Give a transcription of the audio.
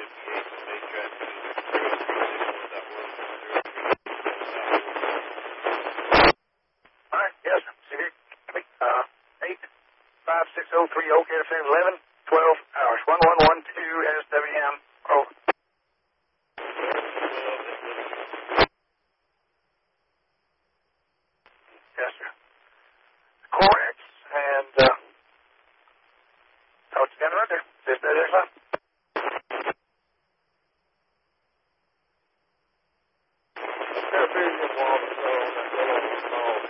All right, yes, CV, 85603, OK, FM 11, 12 hours, 1112 SWM, over. Yes, sir. Correct, and, how it's together right there. Just there, son.